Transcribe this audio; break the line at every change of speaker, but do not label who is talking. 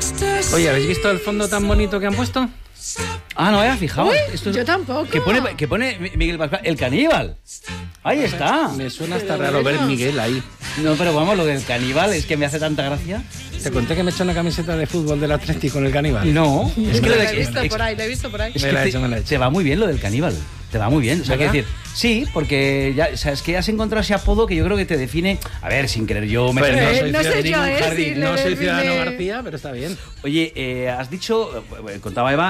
Oye, ¿habéis visto el fondo tan bonito que han puesto?
Ah, no me había fijado.
Uy,
Esto
yo tampoco.
Que pone Miguel Pascual, el caníbal. Ahí está.
Me suena hasta raro ver Miguel ahí.
No, pero vamos, lo del caníbal es que me hace tanta gracia.
¿Te conté que me he hecho una camiseta de fútbol del Atlético con el caníbal?
No, es que
Lo
lo
he
de,
visto por ahí, lo he visto por ahí.
es
Me
que
la he hecho, me la he hecho.
te va muy bien lo del caníbal. Te va muy bien. O sea,
¿Verdad?
quiero decir, sí, porque ya, o sea, es que has encontrado ese apodo que yo creo que te define. A ver, sin querer yo me.
Pues
no sé yo,
ningún
si
jardín,
le
no soy
define-
Ciudadano García, pero está bien.
Oye, has dicho, contaba Eva,